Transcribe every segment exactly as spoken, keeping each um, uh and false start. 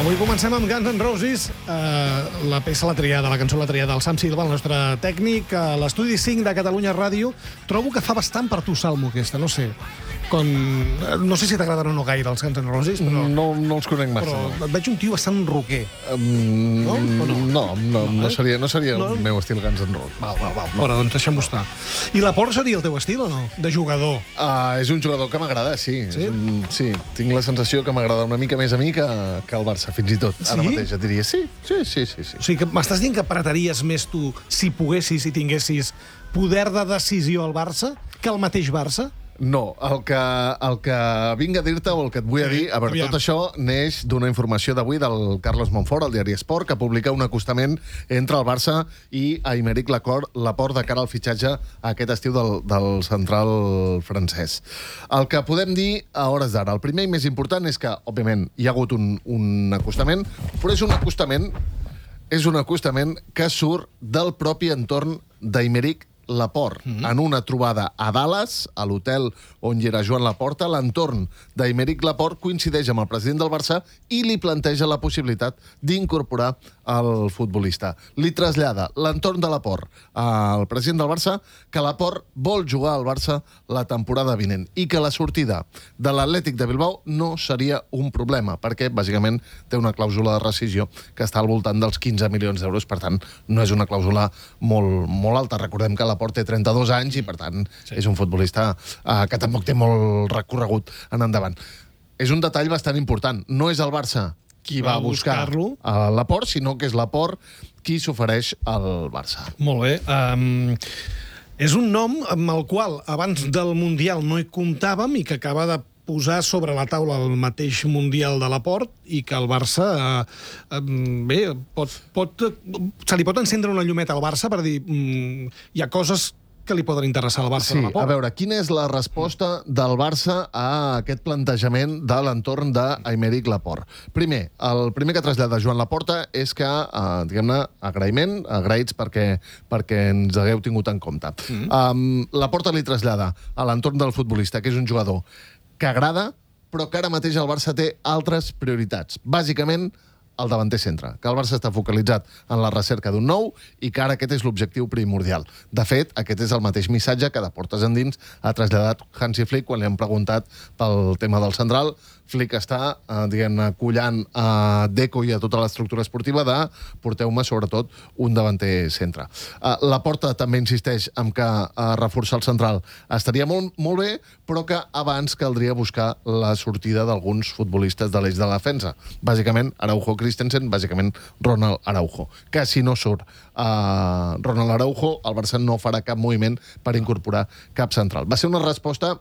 Avui comencem amb Guns N' Roses. Uh, la peça la triada, la cançó la triada del Sam Silva, el nostre tècnic. A l'estudi cinc de Catalunya Ràdio. Trobo que fa bastant per tu, Salmo, aquesta, no sé. Com... No sé si t'agraden o no gaire els Guns N' Roses, però... No, no els conec massa. Però no. et veig un tio bastant rocker. Um, no? O no? No, no, no seria, no seria no? el meu estil Guns N' Roses. Val, val, val. No. Però doncs deixa'm estar. I la Por seria el teu estil o no? De jugador. Uh, és un jugador que m'agrada, sí. Sí? Un, sí, tinc la sensació que m'agrada una mica més a mi que, que al Barça, fins i tot. Sí? Ara mateix et diria sí, sí, sí, sí. sí. O sigui, que m'estàs dient que apretaries més tu si poguessis, si tinguessis poder de decisió al Barça que el mateix Barça? No, el que, el que vinc a dir-te o el que et vull a dir, a veure, Aviam. tot això neix d'una informació d'avui del Carlos Monfort, al diari Esport, que publica un acostament entre el Barça i Aymeric Laporte de cara al fitxatge a aquest estiu del, del central francès. El que podem dir a hores d'ara, el primer i més important és que, òbviament, hi ha hagut un, un acostament, però és un acostament, és un acostament que surt del propi entorn d'Aymeric Laporte, mm -hmm. en una trobada a Dallas, a l'hotel on hi era Joan Laporta. L'entorn d'Aymeric Laporte coincideix amb el president del Barça i li planteja la possibilitat d'incorporar el futbolista. Li trasllada l'entorn de Laporte al president del Barça que Laporte vol jugar al Barça la temporada vinent i que la sortida de l'Atlètic de Bilbao no seria un problema, perquè bàsicament té una clàusula de rescisió que està al voltant dels quinze milions d'euros, per tant no és una clàusula molt, molt alta. Recordem que Laporte té trenta-dos anys i, per tant, sí. és un futbolista eh, que tampoc té molt recorregut en endavant. És un detall bastant important. No és el Barça qui va, va buscar a Laporte, sinó que és Laporte qui s'ofereix al Barça. Molt bé. Um, és un nom amb el qual abans del Mundial no hi comptàvem i que acaba de posar sobre la taula el mateix Mundial de Laporte i que el Barça, eh, eh, bé, pot, pot, se li pot encendre una llumeta al Barça per dir mm, hi ha coses que li poden interessar al Barça sí, de Laporte. A veure, quina és la resposta del Barça a aquest plantejament de l'entorn d'Aymeric Laporte? Primer, el primer que trasllada Joan Laporta és que, eh, diguem-ne, agraïment, agraïts perquè, perquè ens hagueu tingut en compte. Mm -hmm. um, Laporta li trasllada a l'entorn del futbolista, que és un jugador que agrada, però que ara mateix el Barça té altres prioritats. Bàsicament, el davanter centre, que el Barça està focalitzat en la recerca d'un nou i que ara aquest és l'objectiu primordial. De fet, aquest és el mateix missatge que de portes endins ha traslladat Hansi Flick quan li han preguntat pel tema del central. Flick està, eh, diguem-ne, collant a Deco i a tota l'estructura esportiva de porteu-me, sobretot, un davanter centre. Eh, Laporta també insisteix en que eh, reforçar el central estaria molt, molt bé, però que abans caldria buscar la sortida d'alguns futbolistes de l'eix de la defensa. Bàsicament, Araujo Christensen, bàsicament Ronald Araujo. Que si no surt uh, Ronald Araujo, el Barça no farà cap moviment per incorporar cap central. Va ser una resposta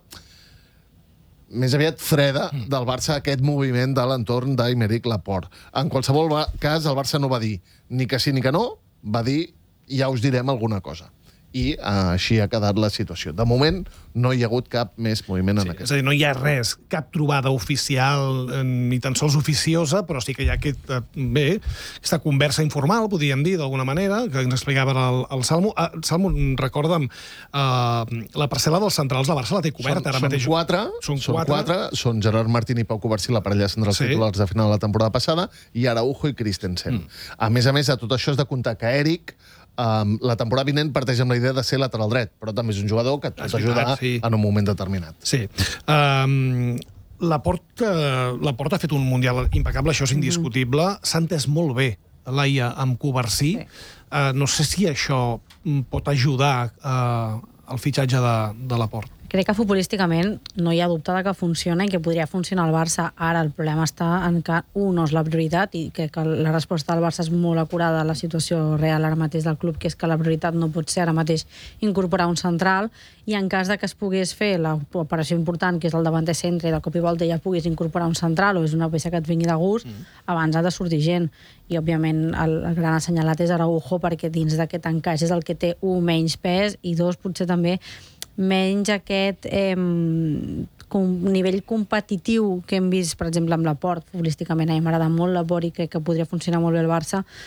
més aviat freda del Barça a aquest moviment de l'entorn d'Aymeric Laporte. En qualsevol cas, el Barça no va dir ni que sí ni que no, va dir ja us direm alguna cosa. I uh, així ha quedat la situació. De moment, no hi ha hagut cap més moviment en sí, aquest. És a dir, no hi ha res, cap trobada oficial, eh, ni tan sols oficiosa, però sí que hi ha aquest, eh, bé, aquesta conversa informal, podríem dir, d'alguna manera, que ens explicava el, el Salmo. Ah, Salmo, recorda'm, eh, la parcel·la dels centrals de Barça la té coberta són, ara són mateix. Quatre, són, són quatre. quatre. Són Gerard Martín i Pau Covarsí, la parella centrals sí. titulars de final de la temporada passada, i Araujo i Christensen. Mm. A més a més, a tot això has de comptar que Eric Um, la temporada vinent parteix amb la idea de ser lateral dret, però també és un jugador que et pot ajudar sí. en un moment determinat. Sí. Um, Laporte, Laporte ha fet un Mundial impecable, això és indiscutible. Mm. S'ha entès molt bé, Laia, amb Covarsí. Sí. Uh, no sé si això pot ajudar uh, al fitxatge de, de Laporte. Crec que futbolísticament no hi ha dubte de que funciona i que podria funcionar al Barça. Ara el problema està en que un no és la prioritat i que, que la resposta del Barça és molt acurada a la situació real ara mateix del club, que és que la prioritat no pot ser ara mateix incorporar un central, i en cas de que es pogués fer l'operació important, que és el davanter centre, i de cop i volta ja puguis incorporar un central o és una peça que et vingui de gust, mm. abans ha de sortir gent. I, òbviament, el, el gran assenyalat és Araujo, perquè dins d'aquest encaix és el que té, un, menys pes, i dos, potser també menys aquest eh, com, nivell competitiu que hem vist, per exemple, amb Laporte. Futbolísticament a mi m'agrada molt Laporte i crec que podria funcionar molt bé el Barça.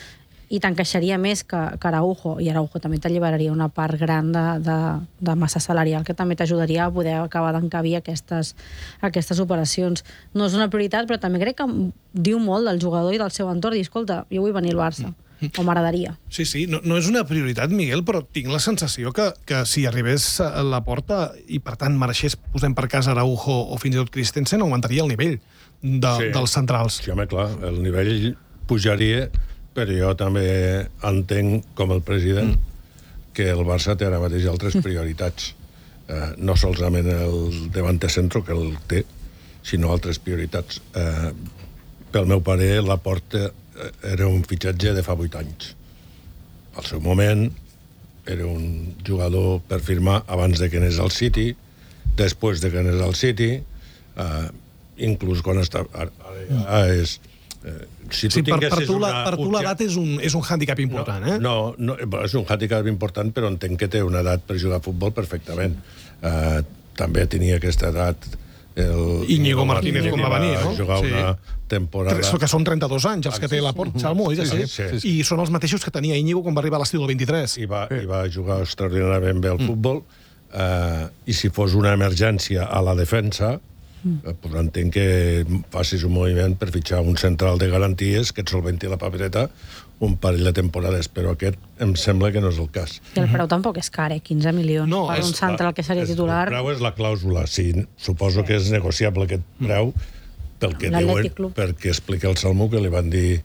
i t'encaixaria més que, que Araujo, i Araujo també t'alliberaria una part gran de, de, de massa salarial que també t'ajudaria a poder acabar d'encabir aquestes, aquestes operacions. No és una prioritat, però també crec que diu molt del jugador i del seu entorn, i escolta, jo vull venir al Barça, o m'agradaria. Sí, sí, no, no és una prioritat, Miguel, però tinc la sensació que, que si arribés a la porta i, per tant, mereixés, posem per cas Araujo o fins i tot Christensen, augmentaria el nivell de, sí. dels centrals. Sí, home, clar, el nivell pujaria, però jo també entenc, com el president, mm. que el Barça té ara mateix altres prioritats. Eh, no solament el davanter centro, que el té, sinó altres prioritats. Eh, pel meu parer, Laporte era un fitxatge de fa vuit anys. Al seu moment, era un jugador per firmar abans de que anés al City, després de que anés al City, eh, inclús quan està... Ara, ara és... Eh, si tu sí, per, per tu una... l'edat és, un, és un hàndicap important, no, eh? No, no, és un hàndicap important, però entenc que té una edat per jugar a futbol perfectament. Eh, també tenia aquesta edat... El, Íñigo Martínez, com va venir, no? Jugar sí. una temporada... Que són trenta-dos anys, els que té Laporte, Salmo, sí, sí, sí, sí. I són els mateixos que tenia Íñigo quan va arribar a l'estiu del vint-i-tres. I va, sí. i va jugar extraordinàriament bé al mm. futbol, eh, i si fos una emergència a la defensa, mm. pues entenc que facis un moviment per fitxar un central de garanties que et solventi la papereta un parell de temporades, però aquest em sembla que no és el cas. I el preu tampoc és car, eh? quinze milions no, per és, un central que seria és, titular. El preu és la clàusula. Sí, suposo que és negociable aquest preu, pel que diuen, perquè explica el Salmo que li van dir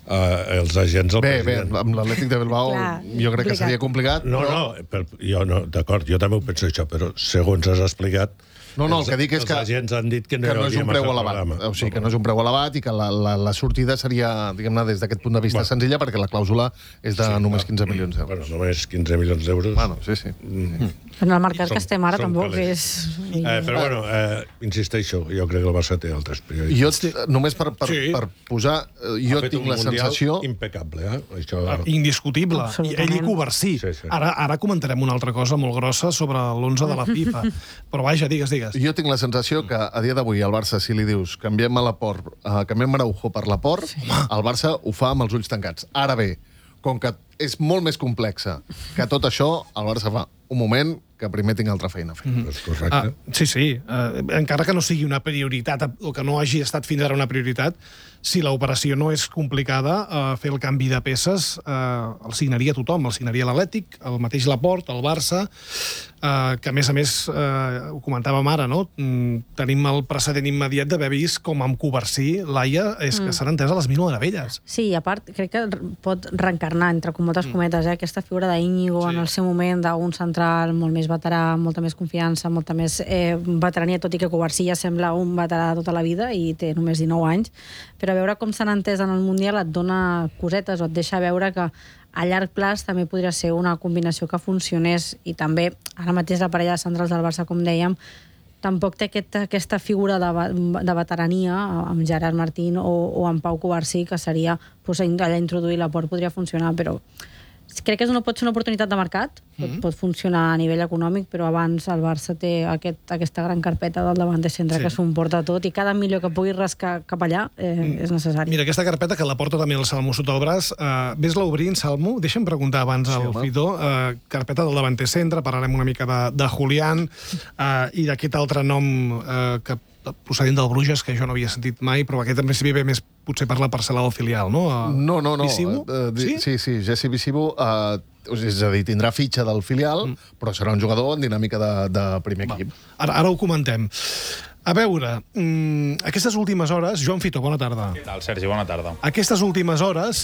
uh, els agents al bé, president. Bé, amb l'Atlètic de Bilbao Clar, jo crec complicat. que seria complicat. No, però... no, per, jo no, d'acord, jo també ho penso això, però segons has explicat, No, no, el que dic és que, els agents han dit que no, que no és un preu elevat. O sigui, que no és un preu elevat i que la, la, la sortida seria, diguem-ne, des d'aquest punt de vista bueno. senzilla, perquè la clàusula és de sí, només quinze milions d'euros. Bueno, només quinze milions d'euros. Bueno, sí, sí. Mm. En el mercat som, que estem ara tampoc és... Eh, però, bueno, eh, insisteixo, jo crec que el Barça té altres prioritats. Jo, només per, per, sí. per posar... Jo tinc la sensació... impecable, eh? Això... Indiscutible. I ell i Covarsí. Sí, sí. Ara, ara comentarem una altra cosa molt grossa sobre l'onze de la FIFA. Però vaja, digues, digues. Jo tinc la sensació que a dia d'avui al Barça, si li dius canviem a Laporte, uh, canviem Araujo per Laporte, sí. el Barça ho fa amb els ulls tancats. Ara bé, com que és molt més complexa que tot això, el Barça fa un moment que primer tinc altra feina a fer. Mm -hmm. Correcte. Ah, sí, sí. Uh, encara que no sigui una prioritat, o que no hagi estat fins ara una prioritat, si l'operació no és complicada, uh, fer el canvi de peces uh, el signaria tothom. El signaria l'Atlètic, el mateix Laporte, el Barça, uh, que a més a més, uh, ho comentàvem ara, no? Mm, tenim el precedent immediat d'haver vist com amb Covarsí, Laia, és que mm. s'han entès a les mil meravelles. Sí, i a part, crec que pot reencarnar, entre moltes mm. cometes, eh, aquesta figura d'Íñigo sí. en el seu moment, d'un central molt més veterà, amb molta més confiança, molta més eh, veterania, tot i que Covarsí ja sembla un veterà tota la vida i té només dinou anys, però veure com s'han entès en el Mundial et dona cosetes o et deixa veure que a llarg plaç també podria ser una combinació que funcionés, i també ara mateix la parella de centrals del Barça, com dèiem, tampoc té aquesta, aquesta figura de, de veterania amb Gerard Martín o, o amb Pau Covarsí, que seria pues, allà introduir l'aport podria funcionar, però crec que és una, pot ser una oportunitat de mercat, pot, mm-hmm. pot funcionar a nivell econòmic, però abans el Barça té aquest, aquesta gran carpeta del davant de centre sí. que s'ho emporta tot, i cada milió que pugui rascar cap allà eh, mm. és necessari. Mira, aquesta carpeta que la porta també el Salmo sota el braç, eh, ves-la obrint, Salmo? Deixa'm preguntar abans sí, al Fito. Eh, carpeta del davanter centre, parlarem una mica de, de Julián eh, i d'aquest altre nom eh, que procedent del Bruges, que jo no havia sentit mai, però aquest en principi ve més potser per la parcel·la del filial, no? Uh, no, no, no. Visivo? Uh, sí? Sí, sí, Jesse Visivo, uh, és a dir, tindrà fitxa del filial, mm. però serà un jugador en dinàmica de, de primer Va. equip. Ara, ara ho comentem. A veure, mm, aquestes últimes hores... Joan Fito, bona tarda. Què tal, Sergi? Bona tarda. Aquestes últimes hores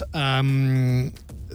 um,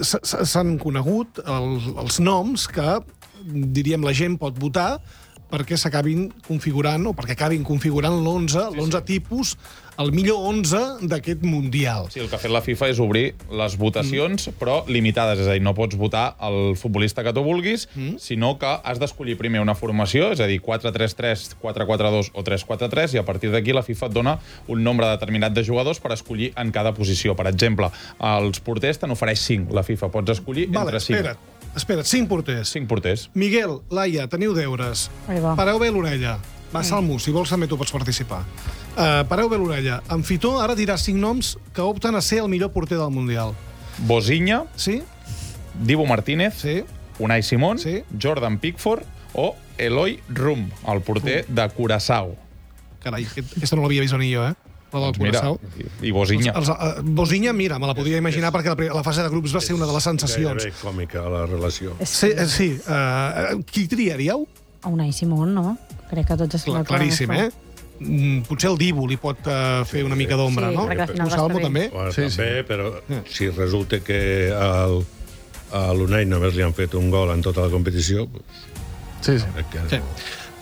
s'han conegut els, els noms que, diríem, la gent pot votar perquè s'acabin configurant, o perquè acabin configurant l'onze, sí, l'onze sí. tipus, el millor onze d'aquest Mundial. Sí, el que ha fet la FIFA és obrir les votacions, mm. però limitades, és a dir, no pots votar el futbolista que tu vulguis, mm. sinó que has d'escollir primer una formació, és a dir, quatre tres tres, quatre quatre dos o tres quatre tres, i a partir d'aquí la FIFA et dona un nombre determinat de jugadors per escollir en cada posició. Per exemple, els porters te n'ofereix cinc, la FIFA, pots escollir vale, entre cinc. Espera't. Espera't, cinc porters. Cinc porters. Miguel, Laia, teniu deures. Pareu bé l'orella. Va, Salmo, si vols també tu pots participar. Uh, pareu bé l'orella. En Fitó ara dirà cinc noms que opten a ser el millor porter del Mundial. Bozinha, Sí? Dibu Martínez, Sí? Unai Simón, Sí. Jordan Pickford o Eloi Rum, el porter de Curaçao. Carai, aquest- aquesta no l'havia vist venir jo, eh? La del Doncs mira, Curaçao. i Bozinha. Els, els, Bozinha, mira, me la podia imaginar perquè la, pri- la fase de grups va ser una de les sensacions. Gairebé còmica, la relació. Sí, eh, sí. Uh, qui triaríeu? A Unai Simón, no? Crec que tots Clar, estan claríssim, eh? Mm, potser el Dibu li pot uh, fer una mica d'ombra, Sí, no? perquè al final Tu, va Salmo, estar bé. també? Bueno, Sí, sí, també, sí. sí. però si resulta que al, a l'Unai només li han fet un gol en tota la competició, Sí, sí. crec que... Sí.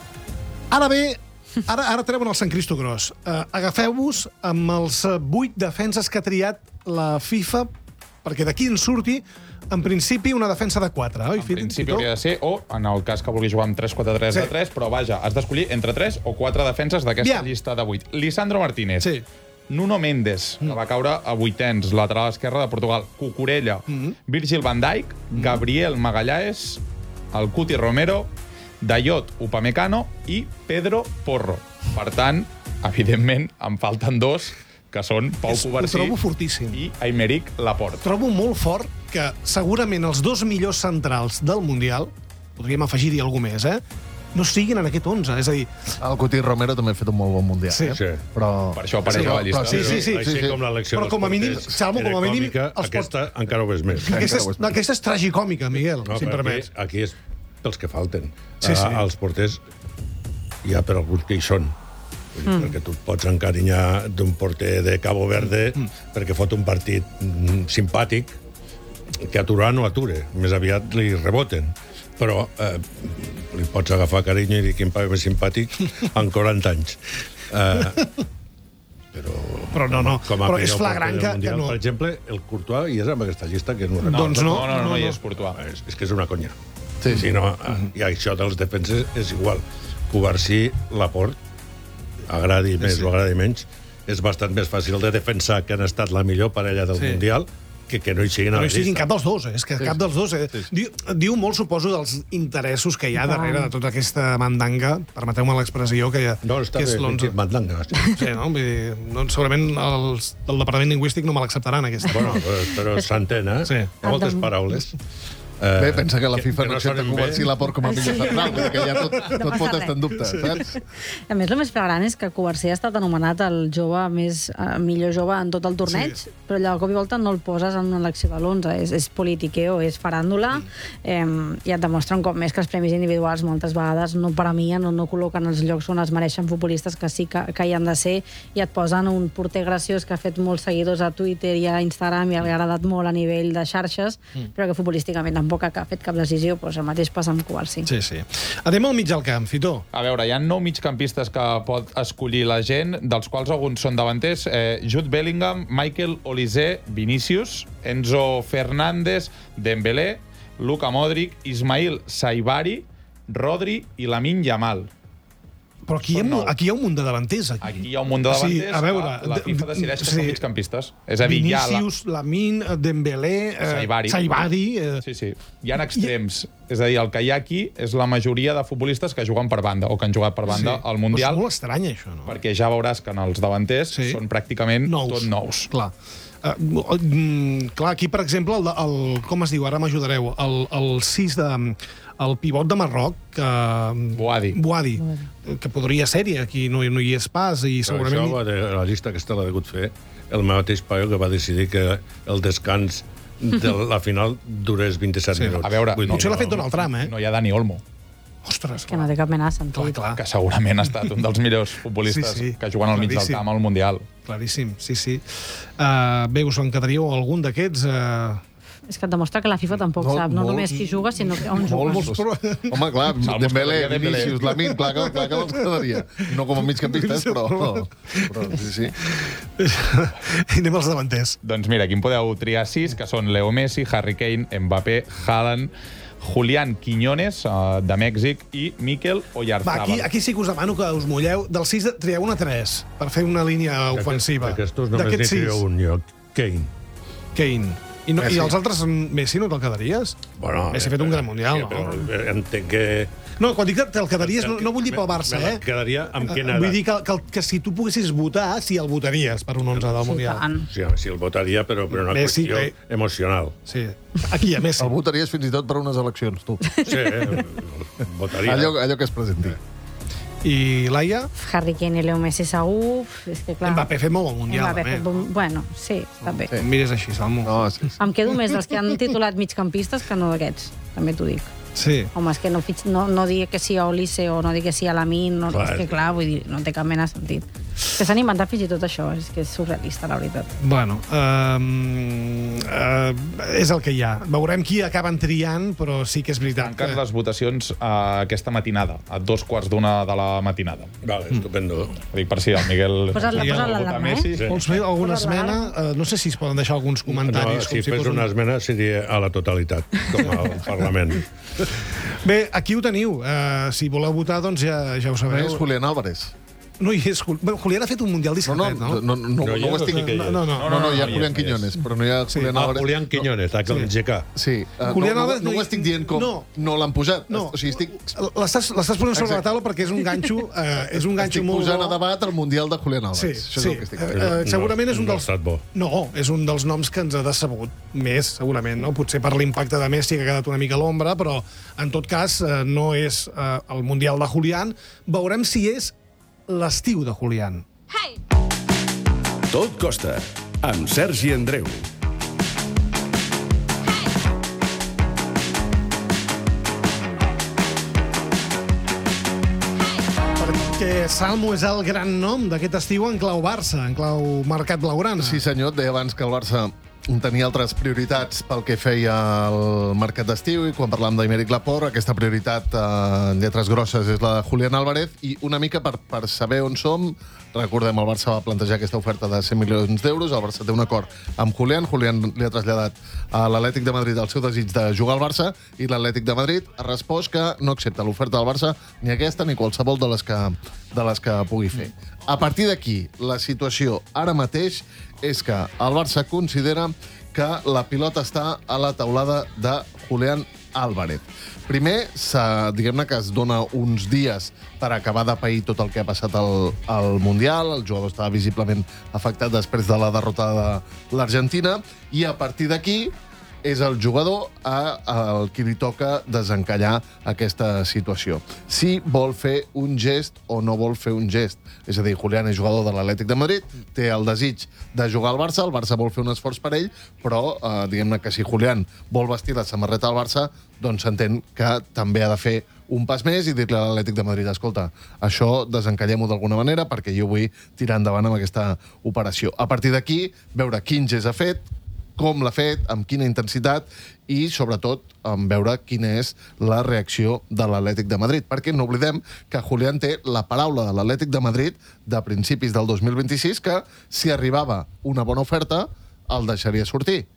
Ara bé, ara, ara treuen el Sant Cristo Gros. Uh, agafeu-vos amb els uh, vuit defenses que ha triat la FIFA, perquè d'aquí en surti, en principi, una defensa de quatre, oi? En principi hauria de ser, o en el cas que vulgui jugar amb tres quatre tres Sí. de tres, però vaja, has d'escollir entre tres o quatre defenses d'aquesta Biam. llista de vuit. Lisandro Martínez, Sí. Nuno Mendes, que va caure a vuitens, lateral esquerre de Portugal, Cucurella, Virgil van Dijk, Gabriel Magalhães, el Cuti Romero, Dayot Upamecano i Pedro Porro. Per tant, evidentment, em falten dos, que són Pau És- ho Covarsí trobo fortíssim. i Aymeric Laporte. Trobo molt fort que segurament els dos millors centrals del Mundial, podríem afegir-hi algú més, eh? no siguin en aquest onze. És a dir, El Cuti Romero també ha fet un molt bon mundial. Sí. Eh? Sí. Però... Per això apareix Sí, a la però- llista. però sí, sí, sí. Així sí, sí. com l'elecció Però dels com a mínim, porters Salmo, com a era mínim, còmica, els aquesta encara ho ves més. aquesta, ho és, és més. aquesta és tragicòmica, Miguel, No, si em però permets. aquí, aquí és pels que falten. Sí, sí. Ah, els porters hi ha per alguns que hi són. Vull dir, mm. Perquè tu et pots encarinyar d'un porter de Cabo Verde mm. perquè fot un partit mm, simpàtic que aturar no ature. Més aviat li reboten. Però eh, li pots agafar carinyo i dir quin paio més simpàtic en quaranta anys. Eh, però... Però no, no. Com a Però és millor flagrant porter que, del que Mundial, no. Per exemple, el Courtois hi és amb aquesta llista que no, No, Doncs no, no, no, no, no, no hi no. és Courtois. És, és que és una conya. Sí, sí. Si no, I això dels defenses és igual. Covarsí, Laporte, agradi més sí. o agradi menys, és bastant més fàcil de defensar que han estat la millor parella del Sí. Mundial que que no hi siguin Que a no la hi siguin llista. cap dels dos, eh? És que cap dels dos... Eh? Diu, diu molt, suposo, dels interessos que hi ha darrere de tota aquesta mandanga, permeteu-me l'expressió, que, hi ha, No, està que bé, és l'onze. dit mandanga. Sí, no? Vull dir, no, segurament els del Departament Lingüístic no me l'acceptaran, aquesta. Bueno, però, però s'entén, eh? Sí. Hi ha moltes paraules. Bé, pensa que la FIFA que no no accepta sonen bé. Covarsí Laporte com a millor central, vull dir que ja tot, tot passa pot res. estar en dubte, saps? A més, el més flagrant és que Covarsí ha estat anomenat el jove més eh, millor jove en tot el torneig, Sí. però allò de cop i volta no el poses en una elecció de l'onze. És, és politiqueo, és faràndula, eh, i et demostra un cop més que els premis individuals moltes vegades no premien o no col·loquen els llocs on es mereixen futbolistes que sí que, que hi han de ser, i et posen un porter graciós que ha fet molts seguidors a Twitter i a Instagram i li ha agradat molt a nivell de xarxes, mm. però que futbolísticament tampoc ha fet cap decisió, doncs el mateix passa amb Covarsí. Sí, sí. Anem al mig del camp, Fitó. A veure, hi ha nou migcampistes que pot escollir la gent, dels quals alguns són davanters. Eh, Jude Bellingham, Michael Olise, Vinícius, Enzo Fernández, Dembélé, Luka Modric, Ismail Saibari, Rodri i Lamine Yamal. Però aquí hi, ha, Són nou. aquí hi ha un munt de davanters. Aquí, Aquí hi ha un munt de O sigui, davanters a veure, que la FIFA de- decideix que sí. són migcampistes. És a dir, hi ha la... Vinícius, Lamine, Dembélé, eh, Saibari. Saibari eh, Sí, sí. Hi ha extrems. És a dir, el que hi ha aquí és la majoria de futbolistes que juguen per banda o que han jugat per banda sí. al Mundial, Però és molt estrany, això, no? perquè ja veuràs que en els davanters Sí. són pràcticament nous. tot nous. Clar. Uh, mm, clar, aquí, per exemple, el, de- el, com es diu, ara m'ajudareu, el, el sis de... El pivot de Marroc, que... Boadi. Boadi, que podria ser-hi, aquí no, no hi és pas, i Però segurament... això va de la llista aquesta l'ha degut fer el mateix paio que va decidir que el descans de la final durés vint-i-set Sí. minuts. A veure, Vull dir, Potser l'ha fet Donald Trump, eh? No hi ha Dani Olmo, Ostres, Que no té cap mena de clar, sentit. clar. que segurament ha estat un dels millors futbolistes Sí, sí. que juguen al mig del Claríssim. camp al Mundial. Claríssim, sí, sí. Uh, bé, us en quedaríeu algun d'aquests? Uh... És que et demostra que la FIFA tampoc Molt, sap no molt, només qui juga, sinó que on Molt, juga. molt, home, clar, Salmos Dembélé, quedaria Dembélé. Vinícius, Lamine, clar que, clar que els quedaria. No com a migcampistes, però, però sí, sí. I anem als davanters. Doncs mira, aquí en podeu triar sis, que són Leo Messi, Harry Kane, Mbappé, Haaland, Julián Quiñones, uh, de Mèxic, i Mikel Va, Oyarzabal. aquí, aquí sí que us demano que us mulleu. Del sis, trieu una tres, per fer una línia ofensiva. D'aquestos només n'hi D'aquests trio sis, un jo, Kane. Kane. I, no, Messi. I els altres, Messi, no te'l quedaries? Bueno, Messi ha fet un gran mundial, sí, no? però entenc que No, quan dic que te'l quedaries, no, no vull dir pel Barça, Me eh? quedaria amb quina Vull edat? dir que, que, que si tu poguessis votar, si el votaries per un onze del Mundial. tant. Sí, sí, el votaria, però per una Messi, qüestió eh? emocional. Sí. Aquí hi ha Messi. El votaries fins i tot per unes eleccions, tu. Sí, eh? votaria. Allò, allò que es presenti. I Laia? Harry Kane i Leo Messi segur... És que, clar... Mbappé fet molt al Mundial, Mbappé també. fet bon- Bueno, sí, està bé. Sí. Em mires així, Salmo. No, sí, sí. Em quedo més dels que han titulat migcampistes que no d'aquests, també t'ho dic. Sí. Home, és que no, fitx- no, no dir que sí a Olise o no dir que sí a Lamin, no, Clar. és que clar, vull dir, no té cap mena de sentit. Que s'han inventat fins i tot això, és que és surrealista, la veritat. Bueno, um, uh, és el que hi ha. Veurem qui acaben triant, però sí que és veritat. Tanquen Que... les votacions a aquesta matinada, a dos quarts d'una de la matinada. Vale, estupendo. Dic per si el Miguel... Posa't-la, Miguel posa't-la vol votar l'alarma, eh? Messi. Sí. Vols fer alguna Posa't esmena? l'alarma. Uh, no sé si es poden deixar alguns comentaris. No, si com fes fos una un- esmena seria a la totalitat, com al Parlament. Bé, aquí ho teniu. Uh, si voleu votar, doncs ja, ja ho És sabeu. Julián Álvarez. No hi és... Jul- Bueno, Julián ha fet un Mundial No, no, discretet, no, no? no, no, No hi no ho és, estic... o sí que hi és? No, no. No, no, hi ha no hi Julián és, no hi és. Quiñones, però no hi ha Julián Ah, Álvarez. Julián Quiñones, sí. el G K. Sí, uh, Julián no, no, Álvarez no, no hi- ho estic dient com no. no l'han posat. No. O sigui, estic, L'estàs l'estàs posant sobre Exacte. la taula perquè és un ganxo, uh, és un ganxo estic molt posant bo. a debat el Mundial de Julián Sí, Álvarez. Això és sí. el que estic Eh, fent. eh, segurament és un No ha dels... estat bo. No, és un dels noms que ens ha decebut més, segurament, no? Potser per l'impacte de Messi, que ha quedat una mica a l'ombra, però en tot cas eh, no és eh, el Mundial de Julián. Veurem si és l'estiu de Julián. Tot costa, amb Sergi Andreu. Perquè Salmo és el gran nom d'aquest estiu en clau Barça, en clau mercat blaugrana. Sí, senyor, et deia abans que el Barça tenia altres prioritats pel que feia el mercat d'estiu i quan parlàvem d'Aymeric Laporte, aquesta prioritat eh, en lletres grosses és la de Julián Álvarez i una mica per, per saber on som, recordem, el Barça va plantejar aquesta oferta de cent milions d'euros, el Barça té un acord amb Julián, Julián li ha traslladat a l'Atlètic de Madrid el seu desig de jugar al Barça i l'Atlètic de Madrid ha respost que no accepta l'oferta del Barça ni aquesta ni qualsevol de les que, de les que pugui fer. A partir d'aquí, la situació ara mateix és que el Barça considera que la pilota està a la taulada de Julián Álvarez. Primer, diguem-ne que es dona uns dies per acabar de pair tot el que ha passat al, al Mundial, el jugador estava visiblement afectat després de la derrota de l'Argentina, i a partir d'aquí és el jugador a, al qui li toca desencallar aquesta situació. Si vol fer un gest o no vol fer un gest. És a dir, Julián és jugador de l'Atlètic de Madrid, té el desig de jugar al Barça, el Barça vol fer un esforç per ell, però eh, diguem-ne que si Julián vol vestir la samarreta del Barça, doncs s'entén que també ha de fer un pas més i dir-li a l'Atlètic de Madrid, escolta, això desencallem-ho d'alguna manera perquè jo vull tirar endavant amb aquesta operació. A partir d'aquí, veure quin gest ha fet, com l'ha fet, amb quina intensitat i, sobretot, en veure quina és la reacció de l'Atlètic de Madrid. Perquè no oblidem que Julián té la paraula de l'Atlètic de Madrid de principis del dos mil vint-i-sis que, si arribava una bona oferta, el deixaria sortir.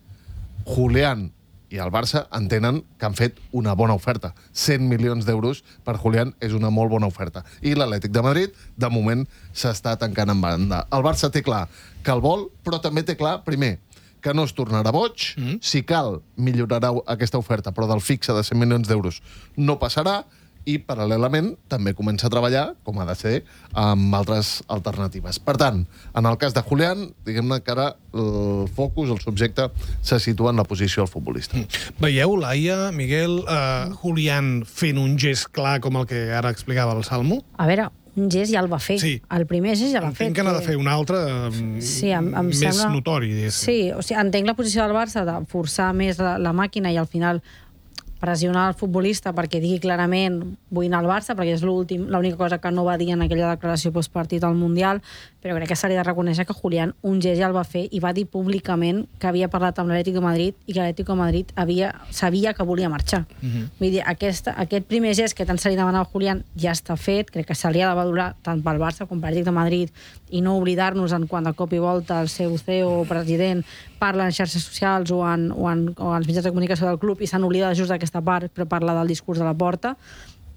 Julián i el Barça entenen que han fet una bona oferta. cent milions d'euros per Julián és una molt bona oferta. I l'Atlètic de Madrid, de moment, s'està tancant en banda. El Barça té clar que el vol, però també té clar, primer, que no es tornarà boig, mm. si cal, millorarà aquesta oferta, però del fixe de cent milions d'euros no passarà, i, paral·lelament, també comença a treballar, com ha de ser, amb altres alternatives. Per tant, en el cas de Julián, diguem-ne que ara el focus, el subjecte, se situa en la posició del futbolista. Mm. Veieu, Laia, Miguel, uh, Julián fent un gest clar com el que ara explicava el Salmo? A veure, un gest ja el va fer. Sí. El primer gest ja l'ha fet. Entenc que n'ha de fer un altre um, sí, em, em més sembla... notori. Diguéssim. Sí, o sigui, entenc la posició del Barça de forçar més la, la màquina i al final pressionar el futbolista perquè digui clarament vull anar al Barça, perquè és l'única cosa que no va dir en aquella declaració postpartit al Mundial, però crec que s'hauria de reconèixer que Julián un gest ja el va fer i va dir públicament que havia parlat amb l'Atlètic de Madrid i que l'Atlètic de Madrid havia, sabia que volia marxar. Uh -huh. Vull dir, aquesta, aquest primer gest que tant se li demanava a Julián ja està fet, crec que se li ha de valorar tant pel Barça com per l'Atlètic de Madrid i no oblidar-nos en quan de cop i volta el seu C E O o president parla en xarxes socials o en, o en, o en els mitjans de comunicació del club i s'han oblidat just d'aquesta part, però parla del discurs de la porta.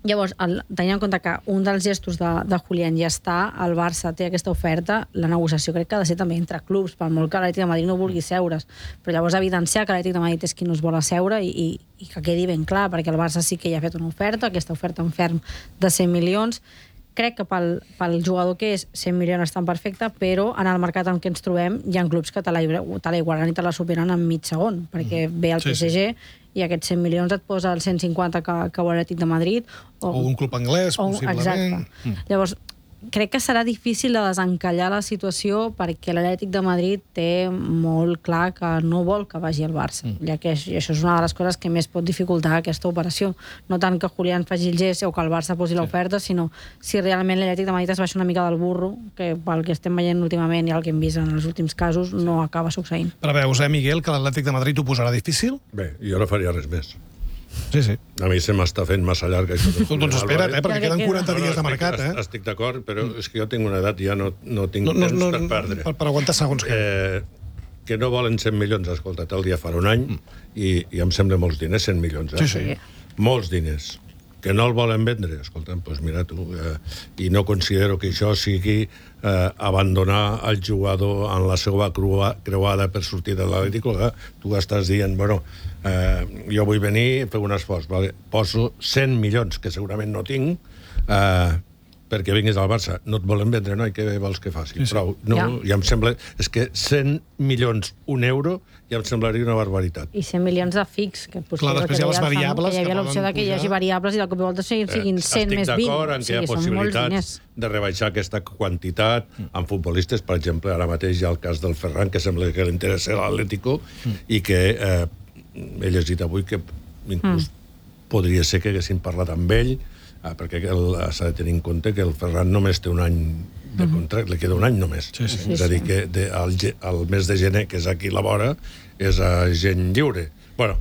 Llavors, el, tenint en compte que un dels gestos de, de Julián ja està, el Barça té aquesta oferta, la negociació crec que ha de ser també entre clubs, per molt que l'Atlètic de Madrid no vulgui seure's. Però llavors evidenciar que l'Atlètic de Madrid és qui no es vol asseure i, i, i que quedi ben clar, perquè el Barça sí que ja ha fet una oferta, aquesta oferta en ferm de cent milions. Crec que pel, pel jugador que és, cent milions estan perfecte, però en el mercat en què ens trobem hi ha clubs que te la, te la igualen i te la superen en mig segon, perquè ve el P S G i aquests cent milions et posa el cent cinquanta que, que vol l'Atlètic de Madrid. O, o un club anglès, o, possiblement. Exacte. Mm. Llavors, crec que serà difícil de desencallar la situació perquè l'Atlètic de Madrid té molt clar que no vol que vagi al Barça, mm. ja que això és una de les coses que més pot dificultar aquesta operació. No tant que Julián faci el gest o que el Barça posi sí. l'oferta, sinó si realment l'Atlètic de Madrid es baixa una mica del burro, que pel que estem veient últimament i el que hem vist en els últims casos no acaba succeint. Preveus, eh, Miguel, que l'Atlètic de Madrid ho posarà difícil? Bé, jo no faria res més. Sí, sí. A mi se m'està fent massa llarg això. Doncs espera't, eh, perquè queden quaranta dies de mercat, eh? Estic d'acord, però és que jo tinc una edat i ja no, no tinc no, temps no, no, per perdre. Per, per aguantar segons que... Eh, que no volen cent milions, escolta, el dia farà un any, i, i em sembla molts diners, cent milions, eh? Sí, sí. Molts diners. Que no el volen vendre, escolta, doncs mira tu, eh, i no considero que això sigui eh, abandonar el jugador en la seva crua, creuada per sortir de l'Atlètic. Tu estàs dient, bueno, eh, jo vull venir, fer un esforç, vale? Poso cent milions, que segurament no tinc, eh, perquè vinguis al Barça. No et volen vendre, no? I què vols que faci? Sí, sí. Prou. No, ja. ja em sembla... És que cent milions, un euro, ja em semblaria una barbaritat. I cent milions de fix, que potser... Clar, després hi ha les variables... Que hi havia l'opció de que hi hagi variables i de cop i volta siguin cent més vint. Estic d'acord en que hi ha possibilitats de rebaixar aquesta quantitat amb futbolistes. Per exemple, ara mateix hi ha el cas del Ferran, que sembla que li interessa l'Atlético, i que eh, he llegit avui que inclús podria ser que haguessin parlat amb ell, Ah, perquè s'ha de tenir en compte que el Ferran només té un any de contracte, li queda un any només. Sí, sí. És a dir, que de, el, el mes de gener, que és aquí a la vora, és a gent lliure. Bueno,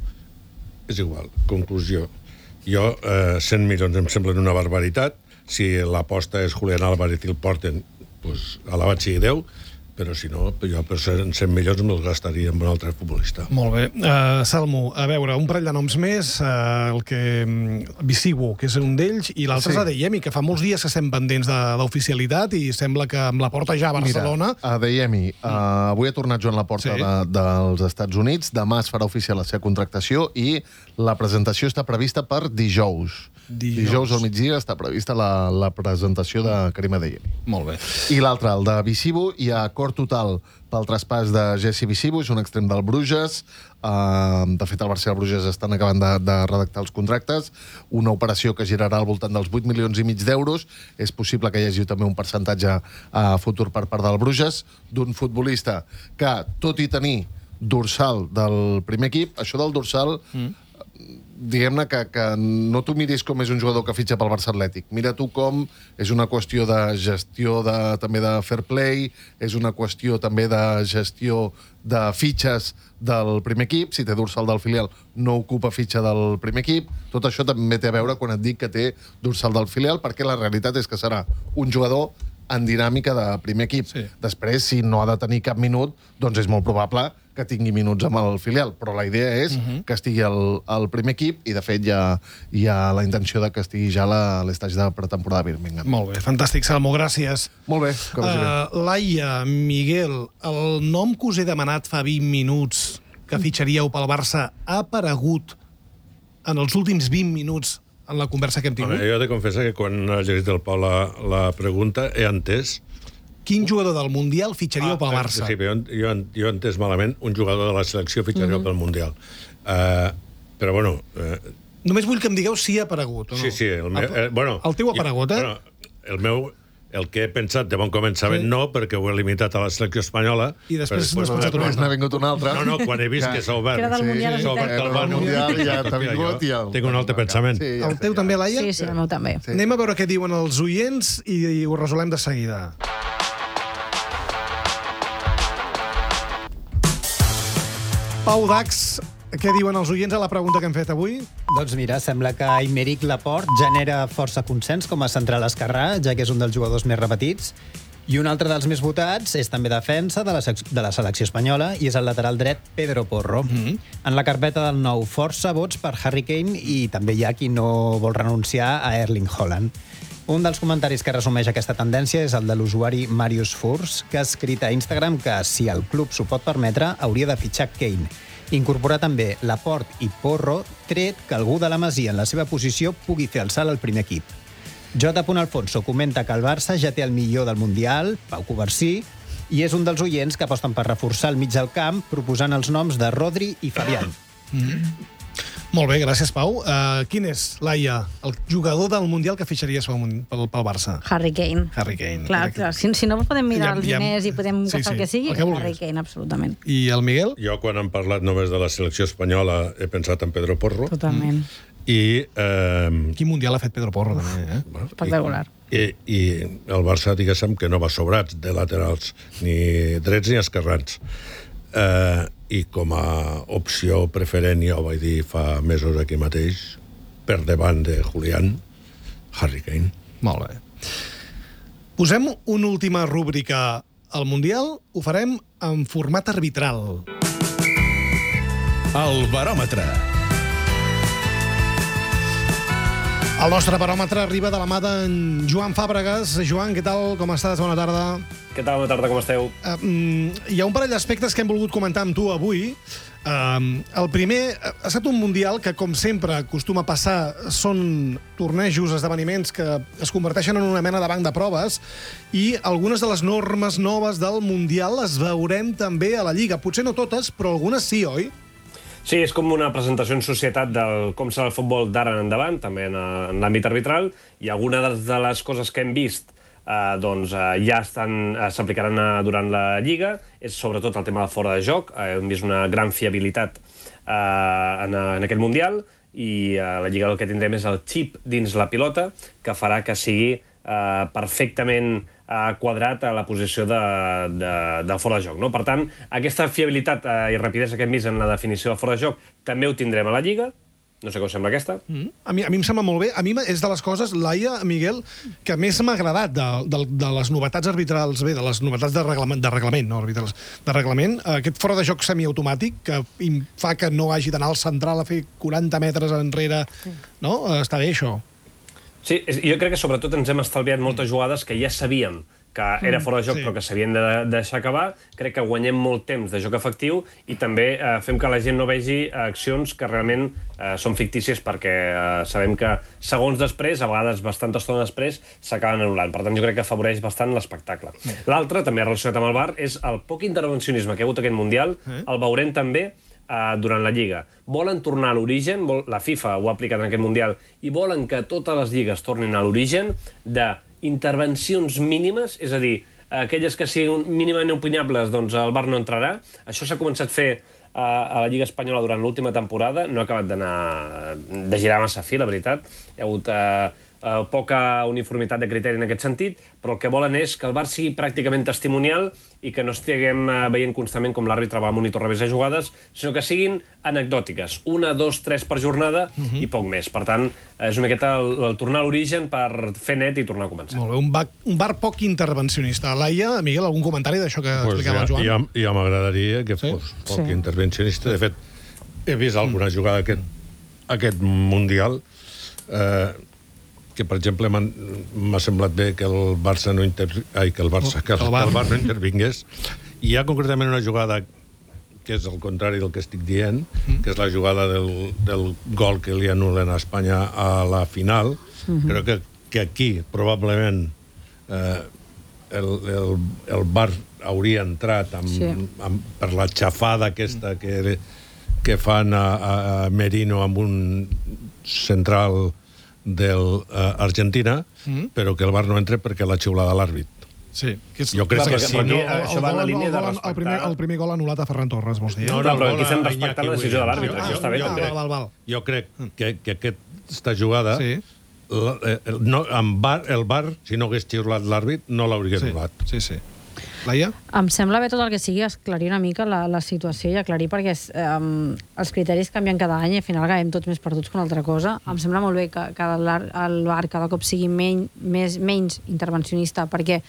és igual. Conclusió. Jo, eh, cent milions em semblen una barbaritat. Si l'aposta és Julián Álvarez i el porten, doncs, alabat sigui Déu, però si no, jo per cent milions me'ls gastaria amb un altre futbolista. Molt bé. Uh, Salmo, a veure, un parell de noms més, uh, el que... Bisiwo, que és un d'ells, i l'altre sí. és Adeyemi, que fa molts dies que estem pendents de l'oficialitat i sembla que amb la porta ja a Barcelona... Mira, Adeyemi, uh, avui ha tornat Joan Laporta sí. de, dels Estats Units, demà es farà oficial la seva contractació i la presentació està prevista per dijous. Dijous, dijous al migdia està prevista la, la presentació de Karim Adeyemi. Molt bé. I l'altre, el de Bisiwo, hi ha acord total pel traspàs de Jesse Bisiwo, és un extrem del Bruges. Uh, de fet, el Barça i el Bruges estan acabant de, de redactar els contractes. Una operació que girarà al voltant dels vuit milions i mig d'euros. És possible que hi hagi també un percentatge uh, futur per part del Bruges, d'un futbolista que, tot i tenir dorsal del primer equip, això del dorsal... Mm. diguem-ne que, que no t'ho miris com és un jugador que fitxa pel Barça Atlètic. Mira tu com és una qüestió de gestió de, també de fair play, és una qüestió també de gestió de fitxes del primer equip. Si té dorsal del filial, no ocupa fitxa del primer equip. Tot això també té a veure quan et dic que té dorsal del filial, perquè la realitat és que serà un jugador en dinàmica de primer equip. Sí. Després, si no ha de tenir cap minut, doncs és molt probable que tingui minuts amb el filial, però la idea és uh-huh. que estigui al, al primer equip i, de fet, hi ha, hi ha la intenció de que estigui ja a l'estatge de pretemporada de Birmingham. Molt bé, fantàstic, Salmo, gràcies. Molt bé. Que vagi bé. Uh, Laia, Miguel, el nom que us he demanat fa vint minuts que fitxaríeu pel Barça ha aparegut en els últims vint minuts en la conversa que hem tingut? Home, jo he de confessar que quan ha llegit el Pau la, la pregunta he entès... Quin jugador del Mundial fitxaríeu ah, pel Barça? Sí, jo, jo, jo he entès malament un jugador de la selecció fitxaríeu mm-hmm. pel Mundial. Uh, però, bueno... Uh, Només vull que em digueu si ha aparegut, o no? Sí, sí. El, meu, eh, bueno, el teu ha aparegut, eh? Bueno, el meu... El que he pensat de bon començament sí. no, perquè ho he limitat a la selecció espanyola. I després n'ha després n'ha vingut un altre. No, no, quan he vist que s'ha obert. Que era del Mundial. S'ha obert el Banu. Ja t'ha vingut i el... Tinc un altre pensament. Sí, ja el teu també, Laia? Sí, sí, el meu també. Sí. Anem a veure què diuen els oients i, i ho resolem de seguida. Pau Dax, què diuen els oients a la pregunta que hem fet avui? Doncs mira, sembla que Aymeric Laporte genera força consens com a central esquerrà, ja que és un dels jugadors més repetits, I un altre dels més votats és també defensa de la, de la selecció espanyola i és el lateral dret Pedro Porro. Mm-hmm. En la carpeta del nou, força vots per Harry Kane i també hi ha qui no vol renunciar a Erling Haaland. Un dels comentaris que resumeix aquesta tendència és el de l'usuari Marius Furs, que ha escrit a Instagram que, si el club s'ho pot permetre, hauria de fitxar Kane. Incorporar també Laporte i Porro, tret que algú de la Masia en la seva posició pugui fer el salt al primer equip. J. Alfonso comenta que el Barça ja té el millor del Mundial, Pau Covarsí, i és un dels oients que aposten per reforçar el mig del camp, proposant els noms de Rodri i Fabián. Mm-hmm. Molt bé, gràcies, Pau. Uh, quin és, Laia, el jugador del Mundial que fitxaries pel, pel, pel Barça? Harry Kane. Harry Kane. Clar, clar. Si, si no podem mirar ja, els diners ja, i podem sí, gastar sí, el que sigui, el que Harry Kane, absolutament. I el Miguel? Jo, quan hem parlat només de la selecció espanyola, he pensat en Pedro Porro. Totalment. I... Eh, Quin Mundial ha fet Pedro Porro, també, eh? Espectacular. I, I el Barça, diguéssim, que no va sobrats de laterals, ni drets ni esquerrans. Eh, I com a opció preferent, ja ho vaig dir fa mesos aquí mateix, per davant de Julián, Harry Kane. Molt bé. Posem una última rúbrica al Mundial, ho farem en format arbitral. El baròmetre. El nostre baròmetre arriba de la mà d'en Joan Fàbregas. Joan, què tal? Com estàs? Bona tarda. Què tal? Bona tarda, com esteu? Uh, hi ha un parell d'aspectes que hem volgut comentar amb tu avui. Uh, el primer ha estat un Mundial que, com sempre, acostuma a passar, són tornejos, esdeveniments que es converteixen en una mena de banc de proves i algunes de les normes noves del Mundial les veurem també a la Lliga. Potser no totes, però algunes sí, oi? Sí, és com una presentació en societat del com serà el futbol d'ara en endavant, també en, en l'àmbit arbitral, i algunes de les coses que hem vist eh, doncs, eh, ja estan, eh, s'aplicaran eh, durant la Lliga, és sobretot el tema de fora de joc, eh, hem vist una gran fiabilitat eh, en, en aquest Mundial, i a eh, la Lliga el que tindrem és el xip dins la pilota, que farà que sigui eh, perfectament eh, quadrat a la posició de, de, del fora de joc. No? Per tant, aquesta fiabilitat eh, i rapidesa que hem vist en la definició del fora de joc també ho tindrem a la Lliga. No sé com sembla aquesta. Mm. A, mi, a mi em sembla molt bé. A mi és de les coses, Laia, Miguel, que més m'ha agradat de, de, de les novetats arbitrals, bé, de les novetats de reglament, de reglament, no arbitrals, de reglament, aquest fora de joc semiautomàtic que fa que no hagi d'anar al central a fer quaranta metres enrere. Sí. No? Està bé, això. Sí, jo crec que sobretot ens hem estalviat moltes jugades que ja sabíem que era fora de joc, sí, però que s'havien de deixar acabar. Crec que guanyem molt temps de joc efectiu i també eh, fem que la gent no vegi accions que realment eh, són fictícies, perquè eh, sabem que segons després, a vegades bastanta estona després, s'acaben anul·lant. Per tant, jo crec que afavoreix bastant l'espectacle. Sí. L'altre, també relacionat amb el V A R, és el poc intervencionisme que hi ha hagut aquest Mundial. Eh? El veurem també Uh, durant la Lliga. Volen tornar a l'origen, la FIFA ho ha aplicat en aquest Mundial, i volen que totes les lligues tornin a l'origen d'intervencions mínimes, és a dir, aquelles que siguin mínimament opinables, doncs el V A R no entrarà. Això s'ha començat a fer uh, a la Lliga Espanyola durant l'última temporada, no ha acabat d'anar de girar massa fi, la veritat. Hi ha hagut uh, uh, poca uniformitat de criteri en aquest sentit, però el que volen és que el V A R sigui pràcticament testimonial i que no estiguem uh, veient constantment com l'àrbitre va a monitor revisar jugades, sinó que siguin anecdòtiques, una, dos, tres per jornada, uh-huh, i poc més. Per tant, és una miqueta el, el tornar a l'origen per fer net i tornar a començar. Molt bé, un V A R, un V A R poc intervencionista. Laia, Miguel, algun comentari d'això que pues explicava ja, el Joan? Ja, ja m'agradaria que fos sí? poc sí. intervencionista. De fet, he vist alguna jugada aquest, aquest Mundial eh, que, per exemple, m'ha semblat bé que el Barça no inter... Ai, que el Barça, que el, el, que el Barça no intervingués. I hi ha concretament una jugada que és el contrari del que estic dient, mm. que és la jugada del, del gol que li anulen a Espanya a la final. Mm-hmm. Crec que, que aquí, probablement, eh, el, el, el V A R hauria entrat amb, sí. amb, per la xafada aquesta que, que fan a, a Merino amb un central del uh, Argentina, mm. però que el V A R no entra perquè l'ha xiulada l'àrbit. Sí. Que és... Jo crec clar, que sí. Aquí, No, això va en la línia de respectar... El primer, el primer gol anul·lat a Ferran Torres, vols dir? No, no, però aquí estem respectant la decisió de l'àrbitre, ah, això està bé, ah, també. Val, val, val. Jo crec que, que aquesta jugada, sí. la, el, no, amb V A R, el V A R, si no hagués xiulat l'àrbit, no l'hauria sí. anul·lat. Sí, sí. Laia? Em sembla bé tot el que sigui esclarir una mica la, la situació i aclarir, perquè um, els criteris canvien cada any i al final acabem tots més perduts que una altra cosa. Em sembla molt bé que, que el V A R cada cop sigui menys, més, menys intervencionista, perquè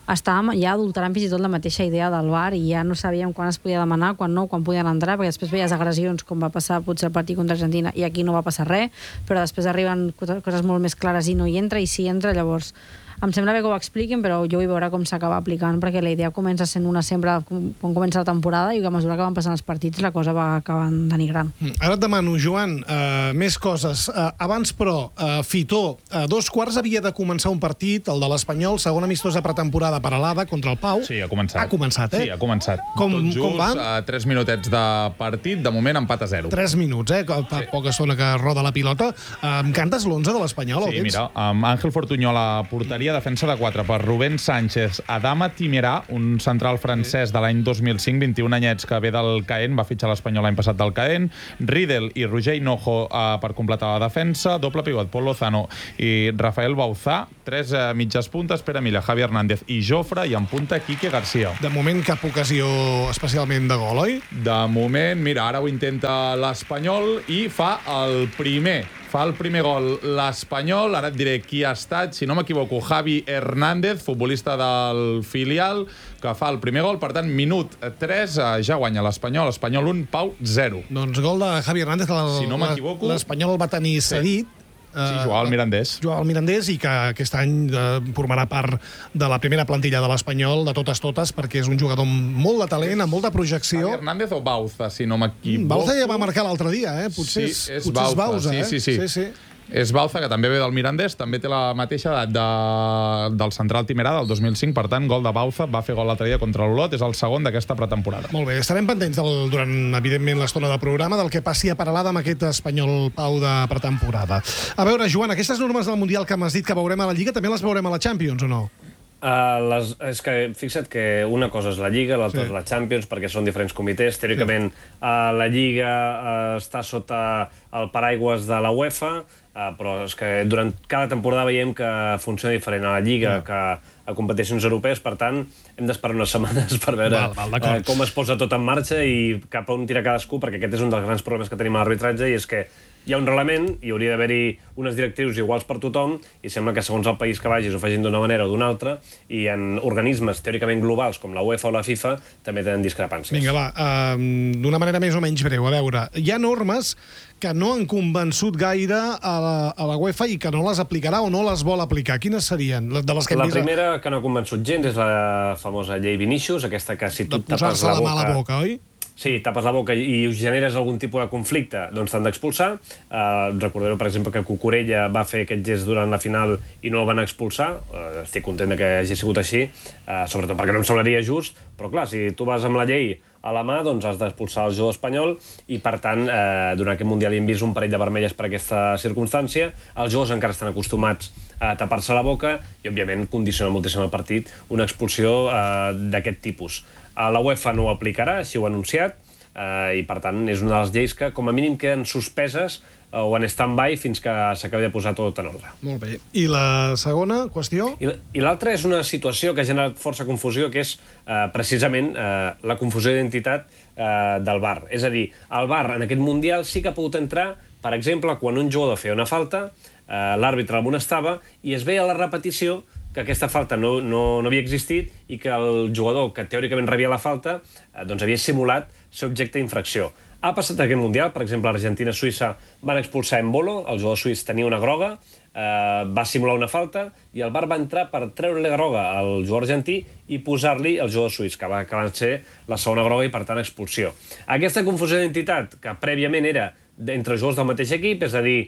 estàvem ja adulterant fins i tot la mateixa idea del V A R i ja no sabíem quan es podia demanar, quan no, quan podien entrar, perquè després veies agressions, com va passar potser el partit contra Argentina, i aquí no va passar res, però després arriben coses molt més clares i no hi entra, i si entra, llavors em sembla bé que ho expliquin, però jo vull veure com s'acaba aplicant, perquè la idea comença sent una sempre quan comença la temporada i que a mesura que van passant els partits la cosa va acabant denigrant. Ara et demano, Joan, uh, més coses. Uh, abans, però, uh, Fitó, a uh, dos quarts havia de començar un partit, el de l'Espanyol, segona amistosa pretemporada per a l'Ada contra el Pau. Sí, ha començat. Ha començat, eh? Sí, ha començat. Com, Tot just, com va? a tres minutets de partit, de moment empat a zero. Tres minuts, eh? Fa sí. poca estona que roda la pilota. Uh, em cantes l'onze de l'Espanyol, sí, el tens? mira, amb Àngel Fortunyol a porteria, defensa de quatre per Rubén Sánchez, Adama Timerà, un central francès de l'any dos mil cinc, vint-i-un anyets, que ve del Caen, va fitxar l'Espanyol l'any passat del Caen, Riedel i Roger Hinojo eh, per completar la defensa, doble pivot, Pol Lozano i Rafael Bauzá, tres eh, mitges puntes, Pere Milla, Javi Hernández i Jofre, i en punta Quique García. De moment cap ocasió especialment de gol, oi? De moment, mira, ara ho intenta l'Espanyol i fa el primer Fa el primer gol l'Espanyol, ara et diré qui ha estat, si no m'equivoco, Javi Hernández, futbolista del filial, que fa el primer gol, per tant, minut tres, ja guanya l'Espanyol, l'Espanyol un, Pau zero. Doncs gol de Javi Hernández, que si no m'equivoco, l'Espanyol el va tenir cedit. Sí. Sí, jugava al Mirandés. Jugava al Mirandés i que aquest any eh, formarà part de la primera plantilla de l'Espanyol, de totes totes, perquè és un jugador amb molt de talent, amb molta projecció. Javi Hernández o Bauza, si no m'equivoco. Bauza ja va marcar l'altre dia, eh? Potser sí, és, és, potser Bauza, és Bauza, sí, eh? sí, sí. sí, sí. És Bauza, que també ve del Mirandés, també té la mateixa edat de, del central Timerà, del dos mil cinc, per tant, gol de Bauza, va fer gol l'altre dia contra l'Olot, és el segon d'aquesta pretemporada. Molt bé, estarem pendents del, durant, evidentment, l'estona del programa, del que passi a Peralada amb aquest Espanyol Pau de pretemporada. A veure, Joan, aquestes normes del Mundial que m'has dit que veurem a la Lliga, també les veurem a la Champions, o no? Uh, les, és que fixa't que una cosa és la Lliga, l'altra sí. és la Champions, perquè són diferents comitès. Teòricament, uh, la Lliga uh, està sota el paraigües de la UEFA, uh, però és que durant cada temporada veiem que funciona diferent a la Lliga sí. que a competicions europees, per tant, hem d'esperar unes setmanes per veure val, val, uh, com es posa tot en marxa i cap a on tira cadascú, perquè aquest és un dels grans problemes que tenim a l'arbitratge, i és que hi ha un reglament, i hauria d'haver-hi unes directrius iguals per tothom, i sembla que segons el país que vagis ho facin d'una manera o d'una altra, i en organismes teòricament globals com la UEFA o la FIFA també tenen discrepàncies. Vinga, va, uh, d'una manera més o menys breu, a veure, hi ha normes que no han convençut gaire a la, a la UEFA i que no les aplicarà o no les vol aplicar. Quines serien? De les que la vist... primera que no ha convençut gens és la famosa llei Vinícius, aquesta que si tu de tapes la, la boca... mà a la boca, oi? Sí, tapes la boca i generes algun tipus de conflicte, doncs t'han d'expulsar. Uh, recordareu, per exemple, que Cucurella va fer aquest gest durant la final i no el van expulsar. Uh, estic content que hagi sigut així, uh, sobretot perquè no em semblaria just, però clar, si tu vas amb la llei a la mà, doncs has d'expulsar el jugador espanyol i, per tant, eh, durant aquest Mundial hi hem vist un parell de vermelles per aquesta circumstància. Els jugadors encara estan acostumats a tapar-se la boca i, òbviament, condiciona moltíssim el partit una expulsió eh, d'aquest tipus. La UEFA no ho aplicarà, així ho ha anunciat, eh, i, per tant, és una de les lleis que, com a mínim, queden suspeses eh, o en stand-by fins que s'acabi de posar tot en ordre. Molt bé. I la segona qüestió? I l'altra és una situació que ha generat força confusió, que és eh, precisament eh, la confusió d'identitat eh, del V A R. És a dir, el V A R en aquest Mundial sí que ha pogut entrar, per exemple, quan un jugador feia una falta, eh, l'àrbitre l'amonestava i es veia la repetició que aquesta falta no, no, no havia existit i que el jugador que teòricament rebia la falta eh, doncs havia simulat ser objecte d'infracció. Ha passat aquest Mundial, per exemple, Argentina-Suïssa van expulsar Embolo, el jugador suís tenia una groga, eh, va simular una falta i el V A R va entrar per treure-li groga al jugador argentí i posar-li al jugador suís, que va acabar ser la segona groga i, per tant, expulsió. Aquesta confusió d'identitat, que prèviament era entre jugadors del mateix equip, és a dir,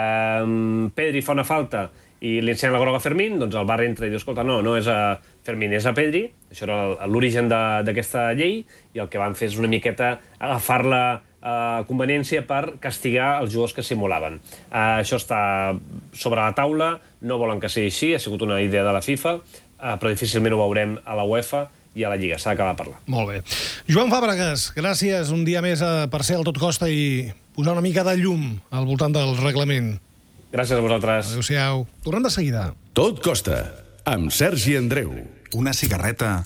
eh, Pedri fa una falta i li ensenya la groga a Fermín, doncs el V A R entra i diu, escolta, no, no és a Fermín, és a Pedri. Això era l'origen d'aquesta llei, i el que van fer és una miqueta agafar-la a conveniència per castigar els jugadors que simulaven. Uh, això està sobre la taula, no volen que sigui així, ha sigut una idea de la FIFA, uh, però difícilment ho veurem a la UEFA i a la Lliga, s'ha d'acabar de parlar. Molt bé. Joan Fàbregas, gràcies un dia més uh, per ser al Tot Costa i posar una mica de llum al voltant del reglament. Gràcies a vosaltres. Adéu-siau. Tornem de seguida. Tot Costa, amb Sergi Andreu. Una cigarreta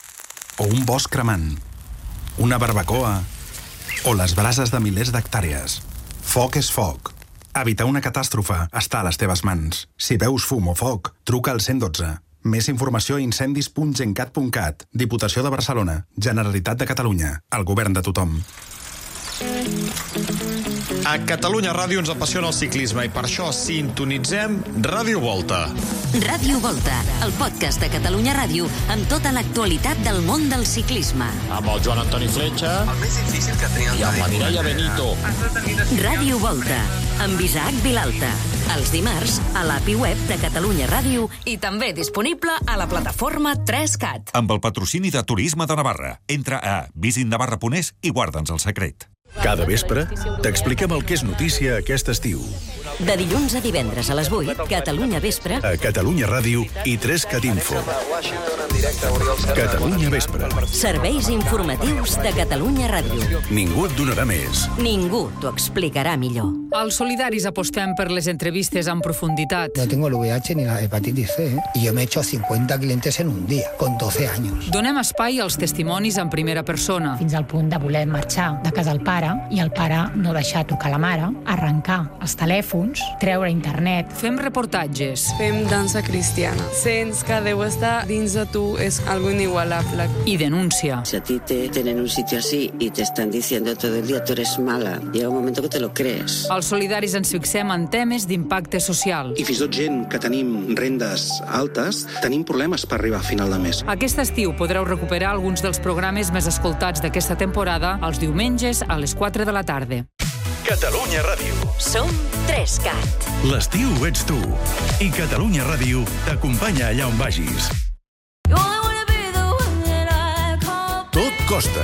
o un bosc cremant, una barbacoa o les brases de milers d'hectàrees. Foc és foc. Evitar una catàstrofe està a les teves mans. Si veus fum o foc, truca al cent dotze. Més informació a incendis punt gencat punt cat. Diputació de Barcelona. Generalitat de Catalunya. El govern de tothom. A Catalunya Ràdio ens apassiona el ciclisme i per això sintonitzem Ràdio Volta. Ràdio Volta, el podcast de Catalunya Ràdio amb tota l'actualitat del món del ciclisme. Amb el Joan Antoni Fletxa. El més difícil que tenia el I amb la Mireia Benito. Ràdio Volta, amb Isaac Vilalta. Els dimarts, a l'A P I web de Catalunya Ràdio i també disponible a la plataforma tres cat. Amb el patrocini de Turisme de Navarra. Entra a visit navarra punt es i guarda'ns el secret. Cada vespre t'expliquem el que és notícia aquest estiu. De dilluns a divendres a les vuit, Catalunya Vespre, A Catalunya Ràdio i tres cat info. Catalunya Vespre. serveis informatius de Catalunya Ràdio. Ningú et donarà més. Ningú t'ho explicarà millor. Als Solidaris apostem per les entrevistes en profunditat. No tengo el V I H ni la hepatitis C, ¿eh? Y yo me he hecho cincuenta clientes en un día, con doce años. Donem espai als testimonis en primera persona. Fins al punt de voler marxar de casa el pare i el pare no deixar trucar la mare, arrencar els telèfons, treure internet. Fem reportatges. Fem dansa cristiana. Sents que Déu està dins de tu, és algo inigualable. I denúncia. Si a ti te tienen un sitio así y te están diciendo todo el día tú eres mala, llega un momento que te lo crees. Als Solidaris ens fixem en temes d'impacte social. I fins i tot gent que tenim rendes altes, tenim problemes per arribar a final de mes. Aquest estiu podreu recuperar alguns dels programes més escoltats d'aquesta temporada els diumenges a les quatre de la tarda. Catalunya Ràdio. Som tres cat. L'estiu ets tu. I Catalunya Ràdio t'acompanya allà on vagis. Tot costa.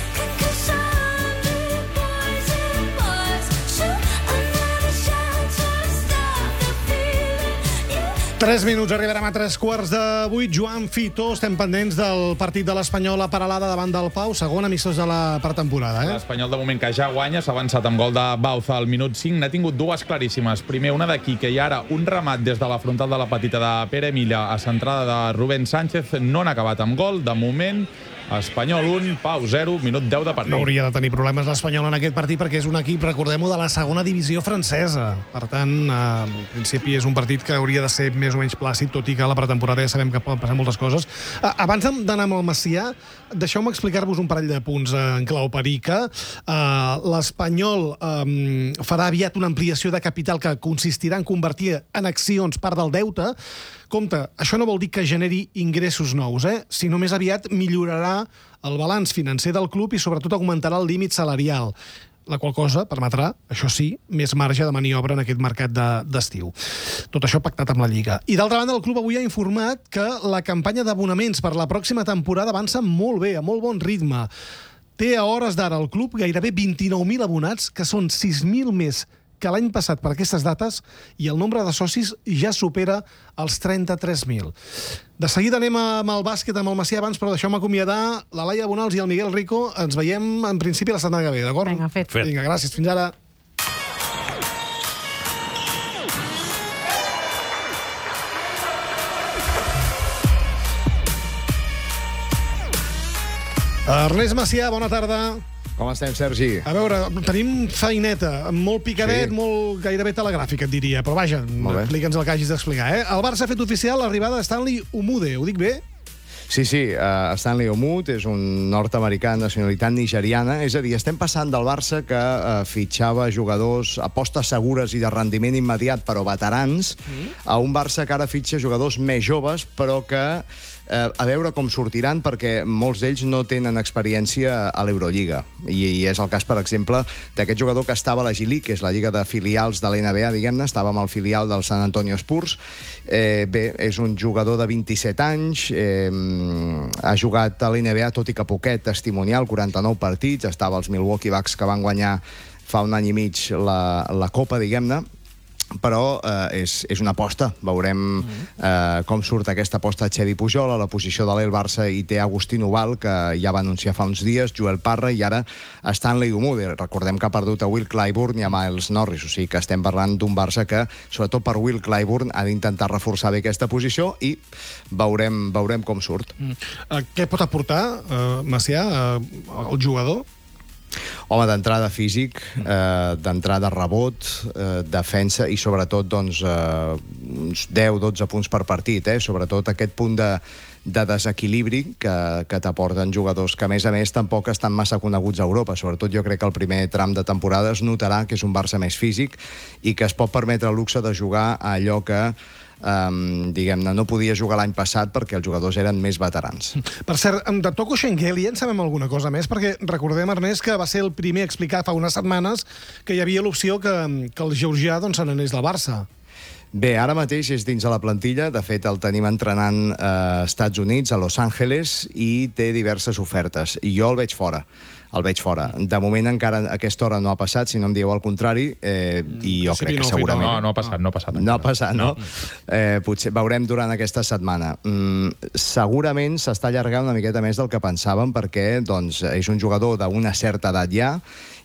Tres minuts, arribarem a tres quarts de vuit. Joan Fitó, estem pendents del partit de l'Espanyol a Peralada davant del Pau, segon amistós de la pretemporada. Eh? L'Espanyol, de moment, que ja guanya, s'ha avançat amb gol de Bauza al minut cinc. N'ha tingut dues claríssimes. Primer, una de Quique i ara un remat des de la frontal de la petita de Pere Milla a centrada de Rubén Sánchez. No han acabat amb gol. De moment, Espanyol un, Pau zero, minut deu de partit. No hauria de tenir problemes l'Espanyol en aquest partit perquè és un equip, recordem-ho, de la segona divisió francesa. Per tant, eh, en principi és un partit que hauria de ser més o menys plàcid, tot i que a la pretemporada ja sabem que poden passar moltes coses. Eh, abans d'anar amb el Macià, deixeu-me explicar-vos un parell de punts en clau perica. Eh, L'Espanyol eh, farà aviat una ampliació de capital que consistirà en convertir en accions part del deute. Compte, això no vol dir que generi ingressos nous, eh? sinó més aviat millorarà el balanç financer del club i sobretot augmentarà el límit salarial, la qual cosa permetrà, això sí, més marge de maniobra en aquest mercat d'estiu. De, Tot això pactat amb la Lliga. I d'altra banda, el club avui ha informat que la campanya d'abonaments per la pròxima temporada avança molt bé, a molt bon ritme. Té a hores d'ara el club gairebé vint-i-nou mil abonats, que són sis mil més que l'any passat per aquestes dates, i el nombre de socis ja supera els trenta-tres mil. De seguida anem amb el bàsquet, amb el Macià abans, però deixeu-me acomiadar la Laia Bonals i el Miguel Rico. Ens veiem en principi la setmana que ve, d'acord? Vinga, fet. fet. Vinga, gràcies. Fins ara. Ernest Macià, bona tarda. Com estem, Sergi? A veure, tenim feineta, molt picadet, sí. molt gairebé telegràfic, et diria, però vaja, explica'ns el que hagis d'explicar. Eh? El Barça ha fet oficial l'arribada de Stanley Umude, ho dic bé? Sí, sí, uh, Stanley Umude és un nord-americà de nacionalitat nigeriana, és a dir, estem passant del Barça que uh, fitxava jugadors apostes segures i de rendiment immediat, però veterans, mm. a un Barça que ara fitxa jugadors més joves, però que eh, a veure com sortiran, perquè molts d'ells no tenen experiència a l'Eurolliga. I, I és el cas, per exemple, d'aquest jugador que estava a la G-League, que és la lliga de filials de l'N B A, diguem-ne, estava amb el filial del San Antonio Spurs. Eh, bé, és un jugador de vint-i-set anys, eh, ha jugat a l'N B A, tot i que poquet, testimonial, quaranta-nou partits, estava als Milwaukee Bucks, que van guanyar fa un any i mig la, la Copa, diguem-ne, però eh, és, és una aposta. Veurem eh, com surt aquesta aposta de Xevi Pujol. A la posició de l'El Barça hi té Agustín Ubal, que ja va anunciar fa uns dies, Joel Parra, i ara Stanley Umude. Recordem que ha perdut a Will Clyburn i a Miles Norris, o sigui que estem parlant d'un Barça que, sobretot per Will Clyburn, ha d'intentar reforçar bé aquesta posició i veurem, veurem com surt. Mm. Uh, què pot aportar, uh, Macià, uh, el jugador? Home, d'entrada físic, eh, d'entrada rebot, eh, defensa i sobretot doncs, eh, uns deu dotze punts per partit, eh? Sobretot aquest punt de, de desequilibri que, que t'aporten jugadors que, a més a més, tampoc estan massa coneguts a Europa. Sobretot jo crec que el primer tram de temporada es notarà que és un Barça més físic i que es pot permetre el luxe de jugar a allò que Um, diguem-ne, no podia jugar l'any passat perquè els jugadors eren més veterans. Per cert, de Toko Shengheli en sabem alguna cosa més? Perquè recordem, Ernest, que va ser el primer a explicar fa unes setmanes que hi havia l'opció que, que el georgià doncs, se n'anés del Barça. Bé, ara mateix és dins de la plantilla. De fet, el tenim entrenant a Estats Units, a Los Angeles, i té diverses ofertes. I jo el veig fora. El veig fora. De moment encara a aquesta hora no ha passat, si no em dieu el contrari, eh, i jo crec que segurament... No, no ha passat, no ha passat. No ha passat, no? Eh, potser veurem durant aquesta setmana. Mm, segurament s'està allargant una miqueta més del que pensàvem, perquè doncs, és un jugador d'una certa edat ja,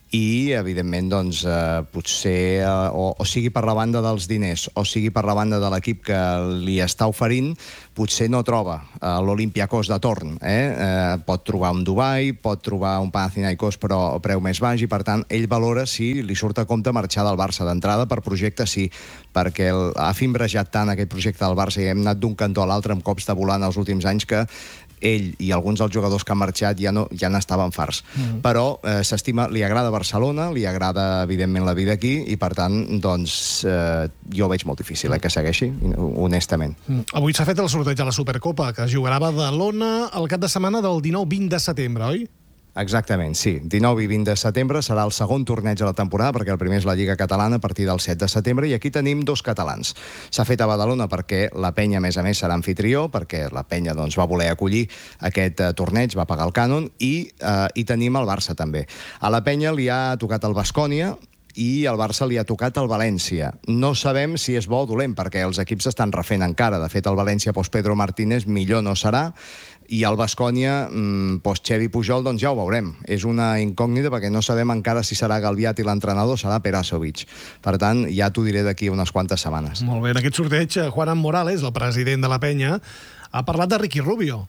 i, evidentment, doncs, eh, potser, eh, o, o sigui per la banda dels diners, o sigui per la banda de l'equip que li està oferint, potser no troba eh, l'Olympiacos de torn. Eh? Eh, pot trobar un Dubai, pot trobar un Panathinaikos, però a preu més baix, i, per tant, ell valora si li surt a compte marxar del Barça. D'entrada, per projecte, sí, perquè el, ha fimbrejat tant aquest projecte del Barça i hem anat d'un cantó a l'altre amb cops de volant els últims anys que ell i alguns dels jugadors que han marxat ja no ja n'estaven farts. Mm-hmm. Però eh, s'estima, li agrada Barcelona, li agrada, evidentment, la vida aquí, i, per tant, doncs, eh, jo ho veig molt difícil eh, que segueixi, honestament. Mm. Avui s'ha fet el sorteig a la Supercopa, que es jugarà a Badalona el cap de setmana del dinou vint de setembre, oi? Exactament, sí. dinou i vint de setembre serà el segon torneig de la temporada, perquè el primer és la Lliga Catalana a partir del set de setembre, i aquí tenim dos catalans. S'ha fet a Badalona perquè la Penya, a més a més, serà anfitrió, perquè la Penya doncs, va voler acollir aquest eh, torneig, va pagar el cànon, i, eh, i tenim el Barça també. A la Penya li ha tocat el Baskonia, i al Barça li ha tocat el València. No sabem si és bo o dolent, perquè els equips s'estan refent encara. De fet, el València post Pedro Martínez millor no serà, i el Baskonia, mmm, post Xevi Pujol, doncs ja ho veurem. És una incògnita perquè no sabem encara si serà Galviat i l'entrenador serà Perasovic. Per tant, ja t'ho diré d'aquí unes quantes setmanes. Molt bé, en aquest sorteig, Juan Morales, el president de la Penya, ha parlat de Ricky Rubio.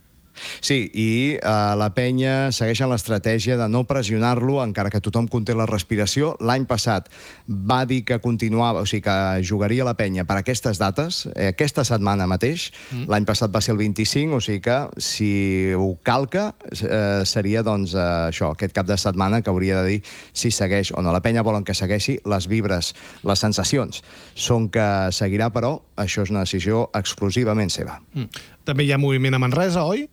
Sí, i eh, la Penya segueix en l'estratègia de no pressionar-lo, encara que tothom conté la respiració. L'any passat va dir que continuava, o sigui, que jugaria la Penya per aquestes dates, eh, aquesta setmana mateix. Mm. L'any passat va ser el vint-i-cinc, o sigui que, si ho calca, eh, seria, doncs, eh, això, aquest cap de setmana que hauria de dir si segueix o no. La Penya volen que segueixi, les vibres, les sensacions són que seguirà, però això és una decisió exclusivament seva. Mm. També hi ha moviment a Manresa, oi?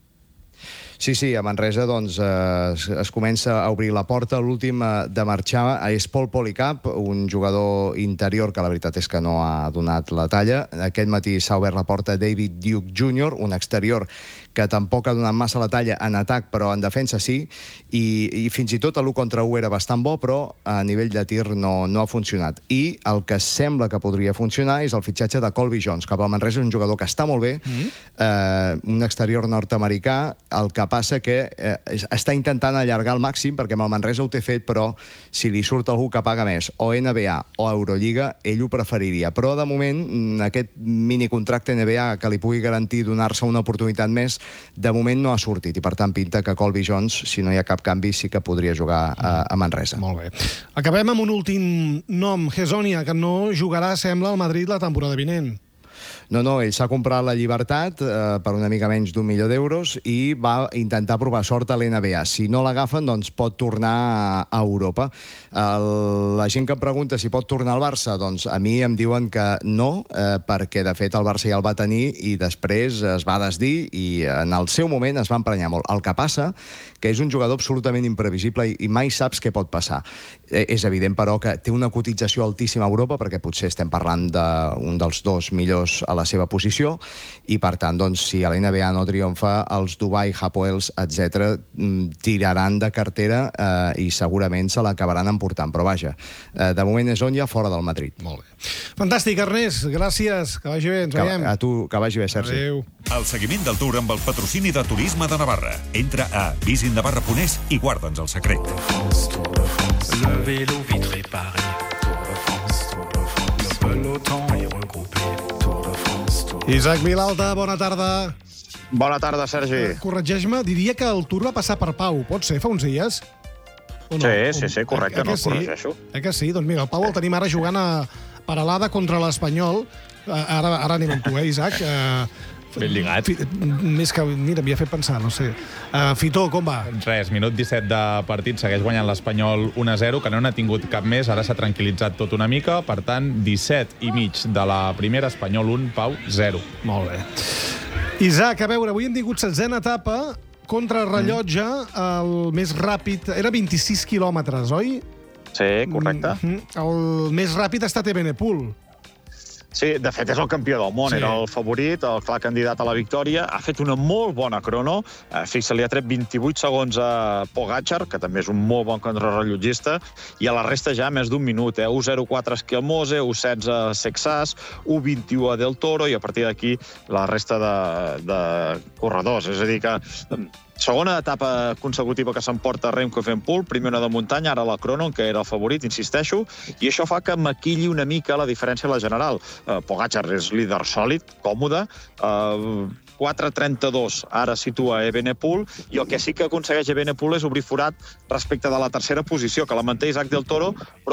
Sí, sí, a Manresa doncs, eh, es, es comença a obrir la porta. L'últim eh, de marxar és Paul Polycap, un jugador interior que la veritat és que no ha donat la talla. Aquest matí s'ha obert la porta David Duke júnior, un exterior que tampoc ha donat massa la talla en atac, però en defensa sí, i, i fins i tot l'u contra u era bastant bo, però a nivell de tir no, no ha funcionat. I el que sembla que podria funcionar és el fitxatge de Colby Jones, que pel Manresa és un jugador que està molt bé, mm. eh, un exterior nord-americà, el que passa que eh, està intentant allargar al màxim, perquè amb el Manresa ho té fet, però si li surt algú que paga més, o N B A o Eurolliga, ell ho preferiria. Però de moment, aquest minicontracte N B A que li pugui garantir donar-se una oportunitat més, de moment no ha sortit, i per tant pinta que Colby Jones, si no hi ha cap canvi, sí que podria jugar a, a Manresa. Molt bé. Acabem amb un últim nom, Hezonja, que no jugarà, sembla, al Madrid la temporada vinent. No, no, ell s'ha comprat la llibertat eh, per una mica menys d'un milió d'euros i va intentar provar sort a l'N B A. Si no l'agafen, doncs pot tornar a, a Europa. El, la gent que em pregunta si pot tornar al Barça, doncs a mi em diuen que no, eh, perquè de fet el Barça ja el va tenir i després es va desdir i en el seu moment es va emprenyar molt. El que passa que és un jugador absolutament imprevisible i, i mai saps què pot passar. Eh, és evident, però, que té una cotització altíssima a Europa, perquè potser estem parlant d'un dels dos millors a la seva posició, i per tant, doncs, si a l'N B A no triomfa, els Dubai, Hapoels, etcètera, tiraran de cartera eh, i segurament se l'acabaran emportant. Però vaja, eh, de moment és on ja fora del Madrid. Molt bé. Fantàstic, Ernest. Gràcies. Que vagi bé. Ens veiem. A tu, que vagi bé, Sergi. Adéu. El seguiment del Tour amb el patrocini de Turisme de Navarra. Entra a visit navarra punt es i guarda'ns el secret. Le vélo vite réparé, Tour de France, Tour de France. Le peloton est regroupé, Tour de France, Tour de France. Isaac Vilalta, bona tarda. Bona tarda, Sergi. Corregeix-me, diria que el Tour va passar per Pau. Pot ser, fa uns dies? O no? Sí, sí, sí, correcte, Eh, eh no que et sí? corregeixo. Eh que sí? Doncs mira, el Pau el tenim ara jugant a Paralada contra l'Espanyol. Eh, Ara, ara anem amb tu, eh, Isaac? Eh, Ben lligat. fi- Més que... Mira, m'hi ha fet pensar, no sé. Uh, Fitó, com va? Res, minut disset de partit, segueix guanyant l'Espanyol un a zero, que no n'ha tingut cap més, ara s'ha tranquil·litzat tot una mica, per tant, disset i mig de la primera, Espanyol un, Pau zero. Molt bé. Isaac, a veure, avui hem tingut setzena etapa, contrarrellotge, el més ràpid... Era vint-i-sis quilòmetres, oi? Sí, correcte. Mm -hmm. El més ràpid ha estat Evenepoel. Sí, de fet és el campió del món, Sí. era el favorit, el clar candidat a la victòria, ha fet una molt bona crono, eh, fixa, li ha tret vint-i-vuit segons a Pogačar, que també és un molt bon contrarrellotgista, i a la resta ja més d'un minut, eh? u zero quatre Esquemose, u setze Sexas, u vint-i-u a Del Toro, i a partir d'aquí la resta de, de corredors, és a dir que... Segona etapa consecutiva que s'emporta Remco Evenepoel, primer una de muntanya, ara la crono, que era el favorit, insisteixo, i això fa que maquilli una mica la diferència a la general. Eh, Pogačar és líder sòlid, còmode, eh, quatre trenta-dos ara situa Evenepoel, i el que sí que aconsegueix Evenepoel és obrir forat respecte de la tercera posició, que la manté Isaac Del Toro, però